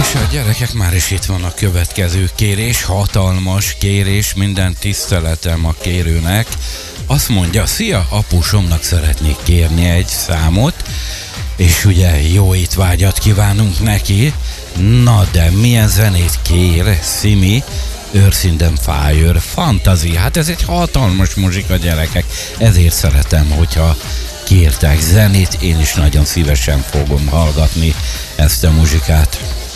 És a gyerekek, már is itt van a következő kérés, hatalmas kérés, minden tiszteletem a kérőnek. Azt mondja, szia, apusomnak szeretnék kérni egy számot, és ugye jó étvágyat kívánunk neki. Na de milyen zenét kér, Simi? Earth in the Fire, Fantasy, hát ez egy hatalmas muzsika, gyerekek, ezért szeretem, hogyha kértek zenét, én is nagyon szívesen fogom hallgatni ezt a muzsikát.